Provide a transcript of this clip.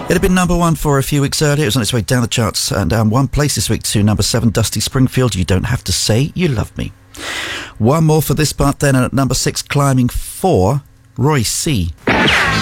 It had been number one for a few weeks earlier. It was on its way down the charts and down one place this week to number 7, Dusty Springfield, You Don't Have to Say You Love Me. One more for this part then, and at number 6, climbing 4, Roy C.